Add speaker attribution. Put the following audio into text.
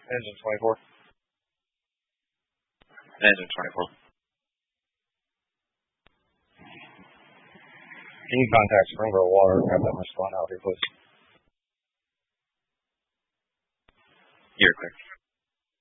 Speaker 1: Engine 24.
Speaker 2: Engine 24.
Speaker 1: Can you contact Springboro Water and have them respond out here, please?
Speaker 2: You're clear.